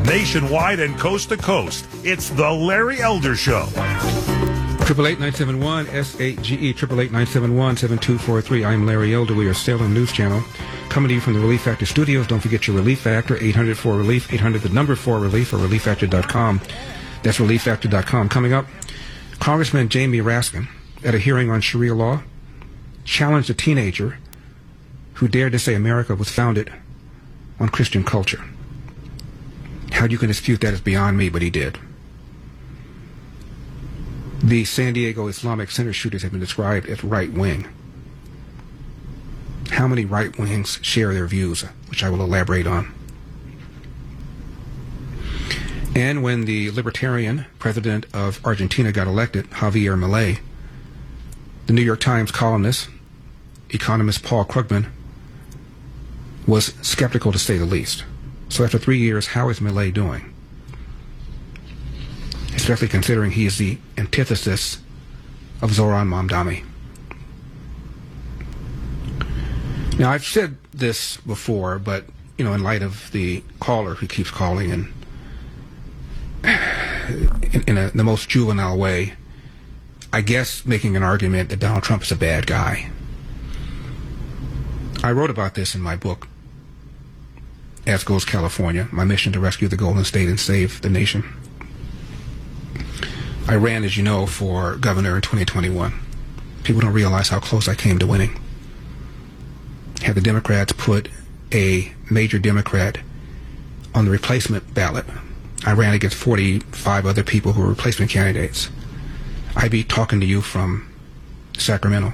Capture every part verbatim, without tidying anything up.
Nationwide and coast to coast, it's the Larry Elder Show. Triple eight nine seven one S eight G E triple eight nine seven one seven two four three. I'm Larry Elder. We are Salem News Channel, coming to you from the Relief Factor Studios. Don't forget your Relief Factor, eight hundred four relief, eight hundred the number four relief, or relief factor dot com. That's relief factor dot com. Coming up, Congressman Jamie Raskin, at a hearing on Sharia law, challenged a teenager who dared to say America was founded on Christian culture. How you can dispute that is beyond me, but he did. The San Diego Islamic Center shooters have been described as right-wing. How many right-wings share their views, which I will elaborate on. And when the libertarian president of Argentina got elected, Javier Milei, the New York Times columnist, economist Paul Krugman, was skeptical to say the least. So after three years, how is Milei doing? Especially considering he is the antithesis of Zoran Mamdani. Now, I've said this before, but, you know, in light of the caller who keeps calling and in, in a, the most juvenile way, I guess making an argument that Donald Trump is a bad guy. I wrote about this in my book, As Goes California, my mission to rescue the Golden State and save the nation. I ran, as you know, for governor in twenty twenty-one. People don't realize how close I came to winning. Had the Democrats put a major Democrat on the replacement ballot, I ran against forty-five other people who were replacement candidates. I'd be talking to you from Sacramento.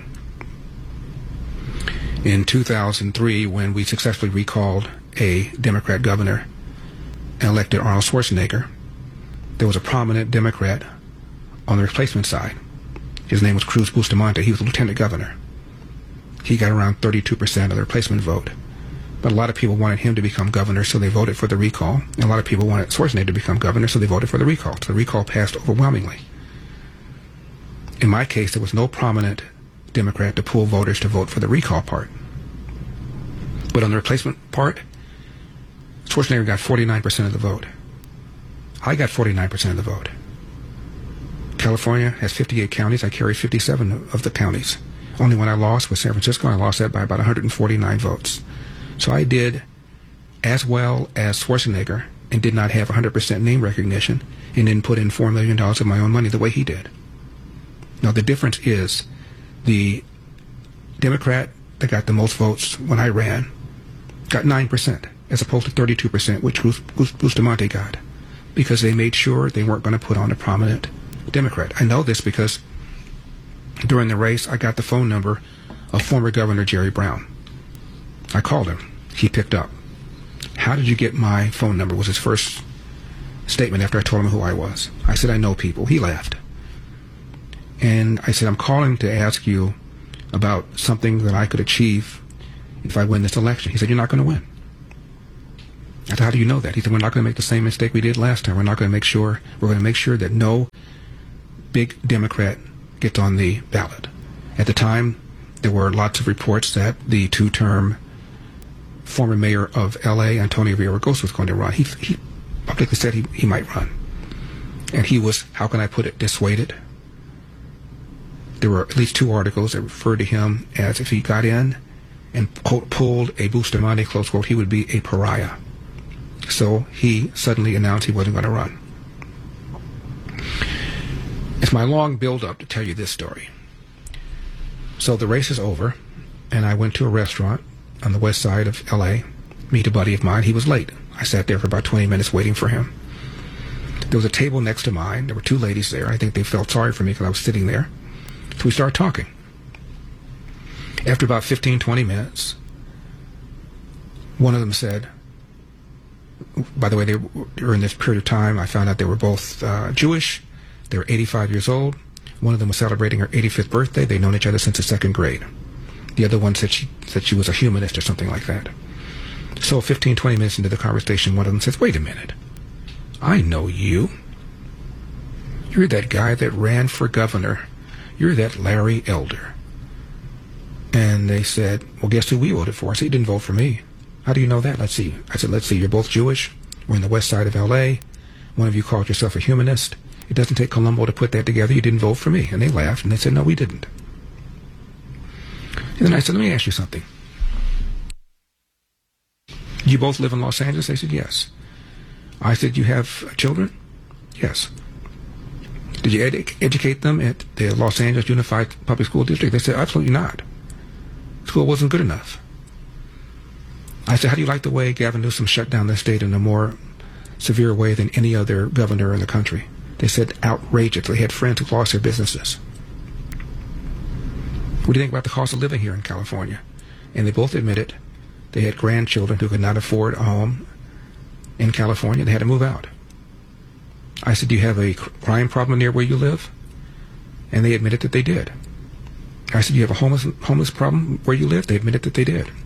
In two thousand three, when we successfully recalled a Democrat governor and elected Arnold Schwarzenegger, there was a prominent Democrat on the replacement side. His name was Cruz Bustamante. He was a lieutenant governor. He got around thirty-two percent of the replacement vote. But a lot of people wanted him to become governor, so they voted for the recall. And a lot of people wanted Schwarzenegger to become governor, so they voted for the recall. So the recall passed overwhelmingly. In my case, there was no prominent Democrat to pull voters to vote for the recall part. But on the replacement part, Schwarzenegger got forty-nine percent of the vote. I got forty-nine percent of the vote. California has fifty-eight counties. I carried fifty-seven of the counties. Only one I lost was San Francisco. I lost that by about one hundred forty-nine votes. So I did as well as Schwarzenegger and did not have one hundred percent name recognition and didn't put in four million dollars of my own money the way he did. Now, the difference is the Democrat that got the most votes when I ran got nine percent as opposed to thirty-two percent, which Bustamante got, because they made sure they weren't going to put on a prominent Democrat. I know this because during the race, I got the phone number of former Governor Jerry Brown. I called him. He picked up. How did you get my phone number? Was his first statement after I told him who I was. I said, I know people. He laughed. And I said, I'm calling to ask you about something that I could achieve if I win this election. He said, you're not going to win. I said, how do you know that? He said, we're not going to make the same mistake we did last time. We're not going to make sure, we're going to make sure that no big Democrat gets on the ballot. At the time, there were lots of reports that the two-term former mayor of L A, Antonio Villaraigosa, was going to run. He, he publicly said he, he might run. And he was, how can I put it, dissuaded. There were at least two articles that referred to him as if he got in and, quote, pulled a Bustamante, close quote, he would be a pariah. So he suddenly announced he wasn't going to run. It's my long build-up to tell you this story. So the race is over, and I went to a restaurant on the west side of L A, meet a buddy of mine. He was late. I sat there for about twenty minutes waiting for him. There was a table next to mine. There were two ladies there. I think they felt sorry for me because I was sitting there. So we started talking. After about fifteen, twenty minutes, one of them said, by the way, they were, during this period of time, I found out they were both uh, Jewish. They were eighty-five years old. One of them was celebrating her eighty-fifth birthday. They'd known each other since the second grade. The other one said she said she was a humanist or something like that. So fifteen, twenty minutes into the conversation, one of them says, wait a minute. I know you. You're that guy that ran for governor. You're that Larry Elder. And they said, well, guess who we voted for? I said, you didn't vote for me. How do you know that? Let's see. I said, let's see. You're both Jewish. We're in the west side of L A. One of you called yourself a humanist. It doesn't take Colombo to put that together. You didn't vote for me. And they laughed, and they said, no, we didn't. And then I said, let me ask you something. You both live in Los Angeles? They said, yes. I said, you have children? Yes. Did you ed- educate them at the Los Angeles Unified Public School District? They said, absolutely not. School wasn't good enough. I said, how do you like the way Gavin Newsom shut down the state in a more severe way than any other governor in the country? They said, outrageous. They had friends who lost their businesses. What do you think about the cost of living here in California? And they both admitted they had grandchildren who could not afford a home in California. They had to move out. I said, do you have a crime problem near where you live? And they admitted that they did. I said, do you have a homeless, homeless problem where you live? They admitted that they did.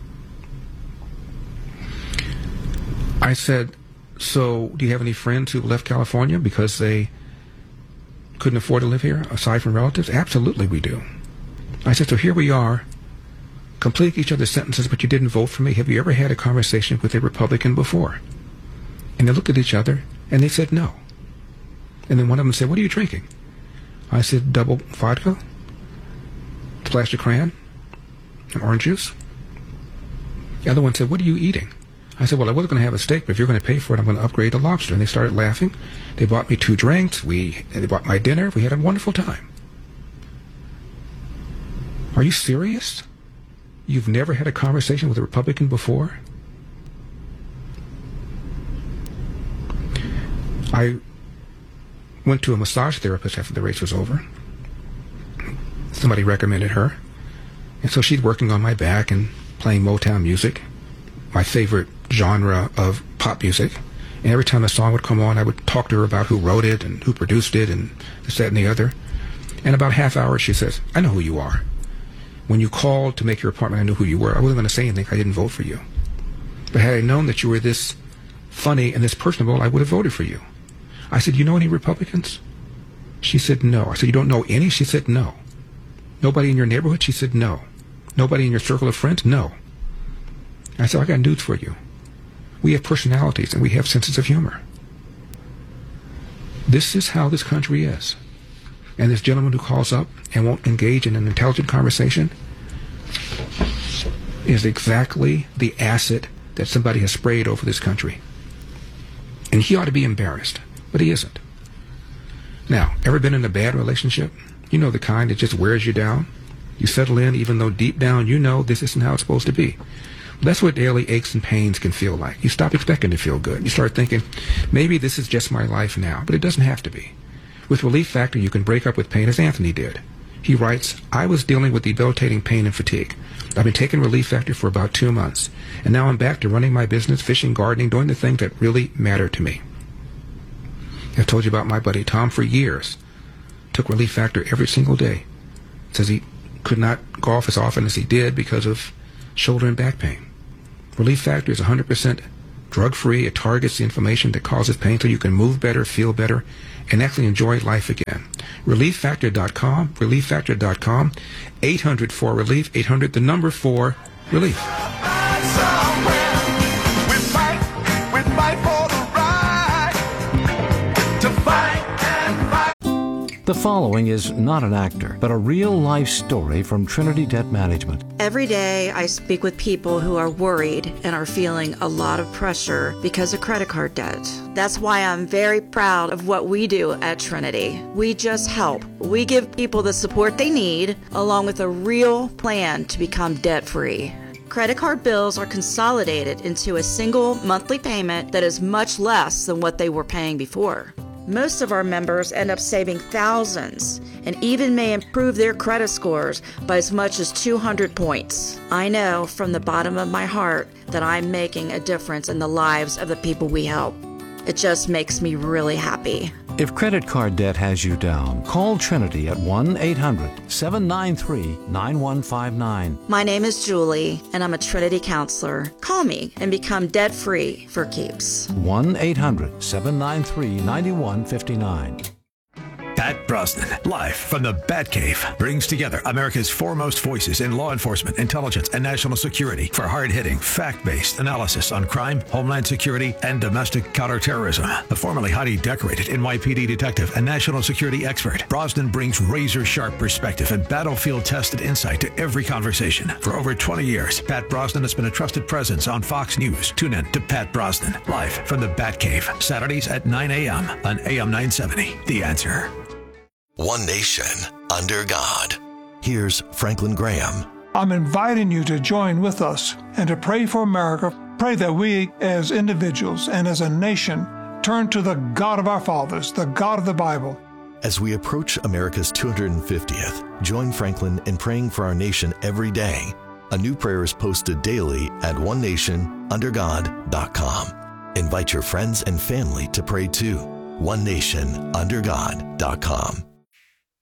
I said, so do you have any friends who left California because they couldn't afford to live here, aside from relatives? Absolutely we do. I said, so here we are, completing each other's sentences, but you didn't vote for me. Have you ever had a conversation with a Republican before? And they looked at each other, and they said no. And then one of them said, what are you drinking? I said, double vodka, splash of crayon, and orange juice. The other one said, what are you eating? I said, well, I wasn't going to have a steak, but if you're going to pay for it, I'm going to upgrade to lobster. And they started laughing. They bought me two drinks. We, they bought my dinner. We had a wonderful time. Are you serious? You've never had a conversation with a Republican before? I went to a massage therapist after the race was over. Somebody recommended her. And so she's working on my back and playing Motown music, my favorite genre of pop music. And every time a song would come on, I would talk to her about who wrote it and who produced it and this, that, and the other. And about half hour, she says, I know who you are. When you called to make your appointment, I knew who you were. I wasn't going to say anything. I didn't vote for you. But had I known that you were this funny and this personable, I would have voted for you. I said, you know any Republicans? She said, no. I said, you don't know any? She said, no. Nobody in your neighborhood? She said, no. Nobody in your circle of friends? No. I said, I got news for you. We have personalities and we have senses of humor. This is how this country is. And this gentleman who calls up and won't engage in an intelligent conversation is exactly the acid that somebody has sprayed over this country. And he ought to be embarrassed, but he isn't. Now, ever been in a bad relationship? You know, the kind that just wears you down. You settle in even though deep down you know this isn't how it's supposed to be. That's what daily aches and pains can feel like. You stop expecting to feel good. You start thinking, maybe this is just my life now, but it doesn't have to be. With Relief Factor, you can break up with pain as Anthony did. He writes, I was dealing with debilitating pain and fatigue. I've been taking Relief Factor for about two months, and now I'm back to running my business, fishing, gardening, doing the things that really matter to me. I've told you about my buddy Tom for years. Took Relief Factor every single day. Says he could not golf as often as he did because of shoulder and back pain. Relief Factor is one hundred percent drug-free. It targets the inflammation that causes pain so you can move better, feel better, and actually enjoy life again. relief factor dot com, relief factor dot com, eight hundred four relief, eight hundred the number four relief. The following is not an actor, but a real-life story from Trinity Debt Management. Every day I speak with people who are worried and are feeling a lot of pressure because of credit card debt. That's why I'm very proud of what we do at Trinity. We just help. We give people the support they need, along with a real plan to become debt-free. Credit card bills are consolidated into a single monthly payment that is much less than what they were paying before. Most of our members end up saving thousands and even may improve their credit scores by as much as two hundred points. I know from the bottom of my heart that I'm making a difference in the lives of the people we help. It just makes me really happy. If credit card debt has you down, call Trinity at one eight hundred seven nine three nine one five nine. My name is Julie, and I'm a Trinity counselor. Call me and become debt-free for keeps. one eight hundred seven nine three nine one five nine. Pat Brosnan, live from the Batcave, brings together America's foremost voices in law enforcement, intelligence, and national security for hard-hitting, fact-based analysis on crime, homeland security, and domestic counterterrorism. A formerly highly decorated N Y P D detective and national security expert, Brosnan brings razor-sharp perspective and battlefield-tested insight to every conversation. For over twenty years, Pat Brosnan has been a trusted presence on Fox News. Tune in to Pat Brosnan, live from the Batcave, Saturdays at nine a.m. on A M nine seventy. The Answer. One nation under God. Here's Franklin Graham. I'm inviting you to join with us and to pray for America. Pray that we as individuals and as a nation turn to the God of our fathers, the God of the Bible. As we approach America's two hundred fiftieth, join Franklin in praying for our nation every day. A new prayer is posted daily at one nation under god dot com. Invite your friends and family to pray too. one nation under god dot com.